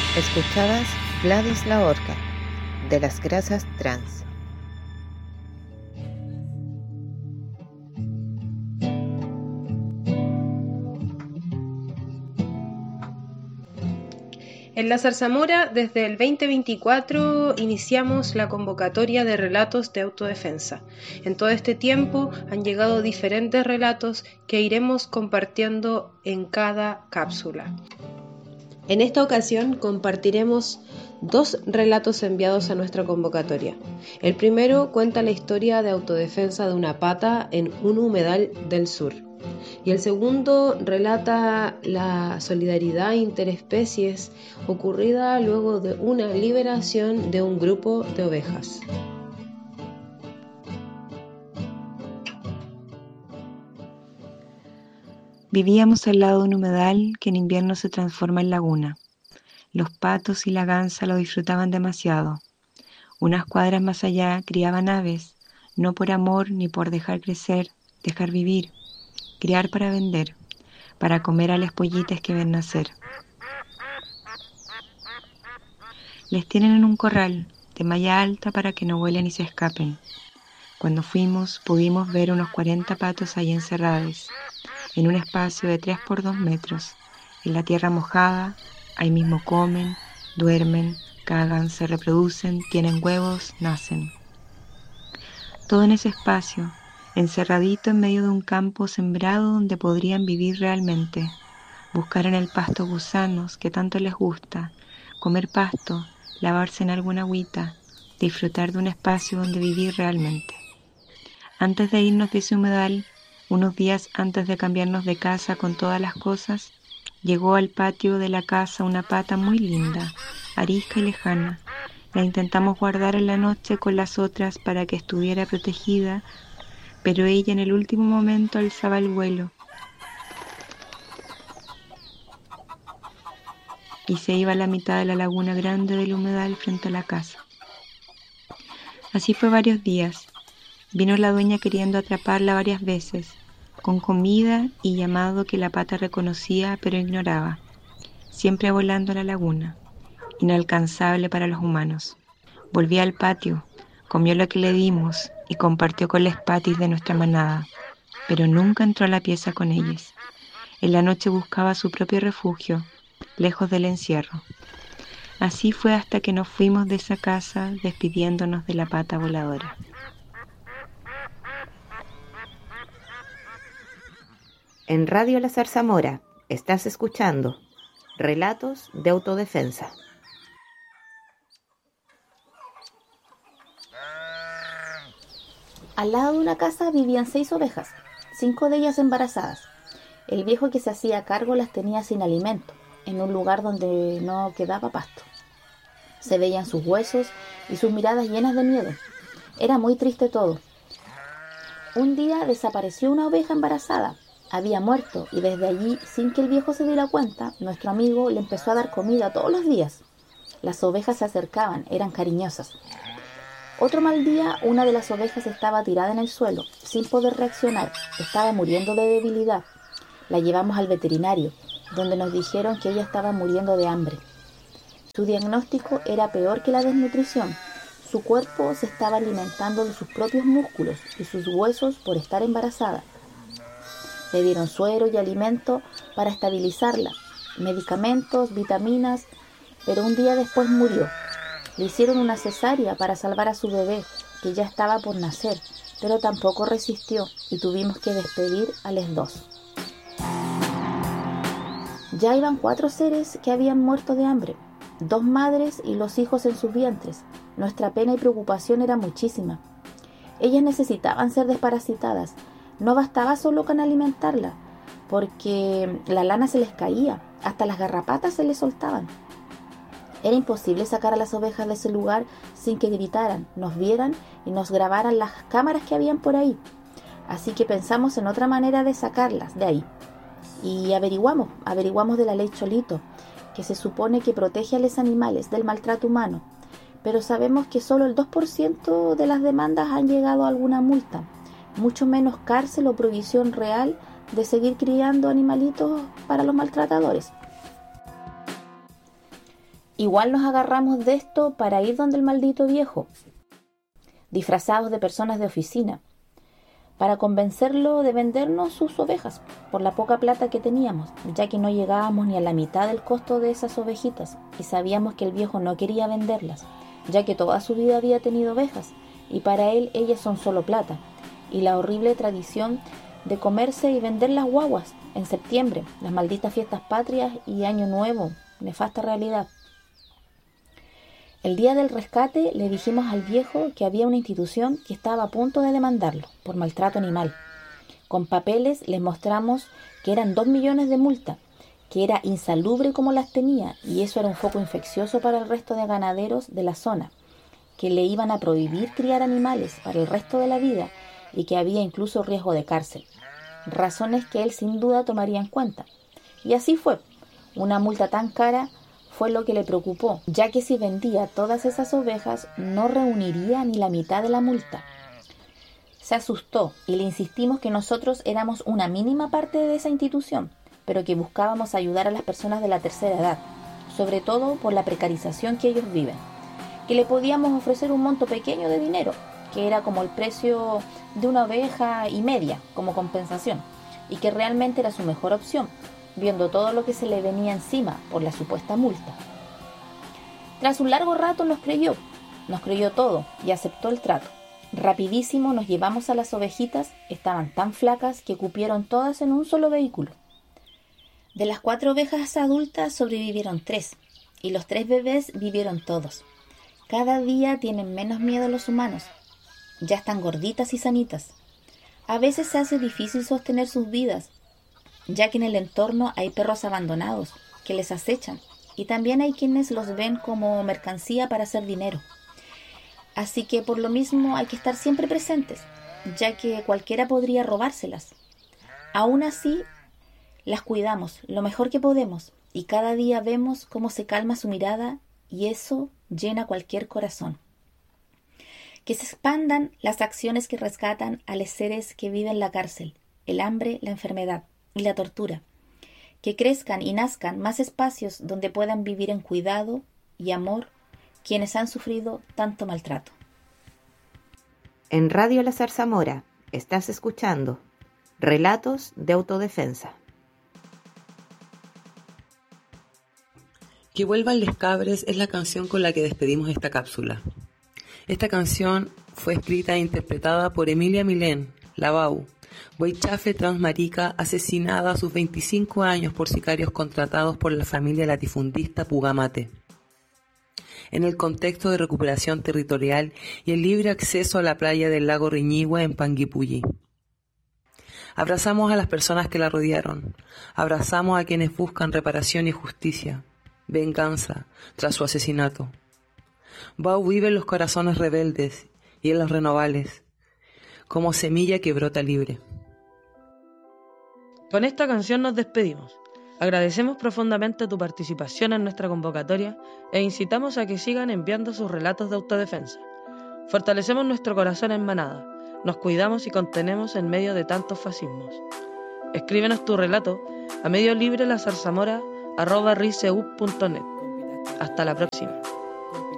Escuchabas Gladys la Orca, de las Grasas Trans. En la Zarzamora, desde el 2024, iniciamos la convocatoria de relatos de autodefensa. En todo este tiempo han llegado diferentes relatos que iremos compartiendo en cada cápsula. En esta ocasión compartiremos 2 relatos enviados a nuestra convocatoria. El primero cuenta la historia de autodefensa de una pata en un humedal del sur. Y el segundo relata la solidaridad interespecies ocurrida luego de una liberación de un grupo de ovejas. Vivíamos al lado de un humedal que en invierno se transforma en laguna. Los patos y la gansa lo disfrutaban demasiado. Unas cuadras más allá criaban aves, no por amor ni por dejar crecer, dejar vivir, criar para vender, para comer a las pollitas que ven nacer. Les tienen en un corral de malla alta para que no vuelen y se escapen. Cuando fuimos pudimos ver unos 40 patos ahí encerrados, en un espacio de 3 por 2 metros, en la tierra mojada. Ahí mismo comen, duermen, cagan, se reproducen, tienen huevos, nacen. Todo en ese espacio, encerradito en medio de un campo sembrado donde podrían vivir realmente, buscar en el pasto gusanos que tanto les gusta, comer pasto, lavarse en alguna agüita, disfrutar de un espacio donde vivir realmente. Antes de irnos de ese humedal, unos días antes de cambiarnos de casa con todas las cosas, llegó al patio de la casa una pata muy linda, arisca y lejana. La intentamos guardar en la noche con las otras para que estuviera protegida, pero ella en el último momento alzaba el vuelo y se iba a la mitad de la laguna grande del humedal frente a la casa. Así fue varios días. Vino la dueña queriendo atraparla varias veces, con comida y llamado que la pata reconocía pero ignoraba, siempre volando a la laguna, inalcanzable para los humanos. Volvía al patio, comió lo que le dimos y compartió con las patis de nuestra manada, pero nunca entró a la pieza con ellas. En la noche buscaba su propio refugio, lejos del encierro. Así fue hasta que nos fuimos de esa casa despidiéndonos de la pata voladora. En Radio La Zarzamora estás escuchando Relatos de Autodefensa. Al lado de una casa vivían 6 ovejas, 5 de ellas embarazadas. El viejo que se hacía cargo las tenía sin alimento, en un lugar donde no quedaba pasto. Se veían sus huesos y sus miradas llenas de miedo. Era muy triste todo. Un día desapareció una oveja embarazada. Había muerto y desde allí, sin que el viejo se diera cuenta, nuestro amigo le empezó a dar comida todos los días. Las ovejas se acercaban, eran cariñosas. Otro mal día, una de las ovejas estaba tirada en el suelo, sin poder reaccionar. Estaba muriendo de debilidad. La llevamos al veterinario, donde nos dijeron que ella estaba muriendo de hambre. Su diagnóstico era peor que la desnutrición. Su cuerpo se estaba alimentando de sus propios músculos y sus huesos por estar embarazada. Le dieron suero y alimento para estabilizarla, medicamentos, vitaminas, pero un día después murió. Le hicieron una cesárea para salvar a su bebé, que ya estaba por nacer, pero tampoco resistió y tuvimos que despedir a los 2. Ya iban 4 seres que habían muerto de hambre, 2 madres y los hijos en sus vientres. Nuestra pena y preocupación era muchísima. Ellas necesitaban ser desparasitadas. No bastaba solo con alimentarla, porque la lana se les caía, hasta las garrapatas se les soltaban. Era imposible sacar a las ovejas de ese lugar sin que gritaran, nos vieran y nos grabaran las cámaras que habían por ahí. Así que pensamos en otra manera de sacarlas de ahí. Y averiguamos de la ley Cholito, que se supone que protege a los animales del maltrato humano. Pero sabemos que solo el 2% de las demandas han llegado a alguna multa, mucho menos cárcel o prohibición real de seguir criando animalitos para los maltratadores. Igual nos agarramos de esto para ir donde el maldito viejo, disfrazados de personas de oficina, para convencerlo de vendernos sus ovejas por la poca plata que teníamos, ya que no llegábamos ni a la mitad del costo de esas ovejitas y sabíamos que el viejo no quería venderlas, ya que toda su vida había tenido ovejas y para él ellas son solo plata, y la horrible tradición de comerse y vender las guaguas en septiembre, las malditas fiestas patrias y Año Nuevo, nefasta realidad. El día del rescate le dijimos al viejo que había una institución que estaba a punto de demandarlo por maltrato animal. Con papeles les mostramos que eran 2 millones de multa, que era insalubre como las tenía y eso era un foco infeccioso para el resto de ganaderos de la zona, que le iban a prohibir criar animales para el resto de la vida y que había incluso riesgo de cárcel. Razones que él sin duda tomaría en cuenta. Y así fue. Una multa tan cara fue lo que le preocupó, ya que si vendía todas esas ovejas no reuniría ni la mitad de la multa. Se asustó y le insistimos que nosotros éramos una mínima parte de esa institución, pero que buscábamos ayudar a las personas de la tercera edad, sobre todo por la precarización que ellos viven, que le podíamos ofrecer un monto pequeño de dinero, que era como el precio de una oveja y media como compensación, y que realmente era su mejor opción, viendo todo lo que se le venía encima por la supuesta multa. Tras un largo rato nos creyó todo y aceptó el trato. Rapidísimo nos llevamos a las ovejitas, estaban tan flacas que cupieron todas en un solo vehículo. De las 4 ovejas adultas sobrevivieron 3, y los 3 bebés vivieron todos. Cada día tienen menos miedo los humanos, ya están gorditas y sanitas. A veces se hace difícil sostener sus vidas, ya que en el entorno hay perros abandonados que les acechan y también hay quienes los ven como mercancía para hacer dinero. Así que por lo mismo hay que estar siempre presentes, ya que cualquiera podría robárselas. Aún así, las cuidamos lo mejor que podemos y cada día vemos cómo se calma su mirada y eso llena cualquier corazón. Que se expandan las acciones que rescatan a los seres que viven la cárcel, el hambre, la enfermedad y la tortura. Que crezcan y nazcan más espacios donde puedan vivir en cuidado y amor quienes han sufrido tanto maltrato. En Radio La Zarzamora estás escuchando Relatos de Autodefensa. Que vuelvan les cabres es la canción con la que despedimos esta cápsula. Esta canción fue escrita e interpretada por Emilia Milén, la Bau, Huaychafe transmarica asesinada a sus 25 años por sicarios contratados por la familia latifundista Pugamate. En el contexto de recuperación territorial y el libre acceso a la playa del lago Riñihue en Panguipulli. Abrazamos a las personas que la rodearon, abrazamos a quienes buscan reparación y justicia, venganza tras su asesinato. Bau vive en los corazones rebeldes y en los renovales, como semilla que brota libre. Con esta canción nos despedimos. Agradecemos profundamente tu participación en nuestra convocatoria e incitamos a que sigan enviando sus relatos de autodefensa. Fortalecemos nuestro corazón en manada, nos cuidamos y contenemos en medio de tantos fascismos. Escríbenos tu relato a mediolibre lazarzamora@riseu.net. Hasta la próxima.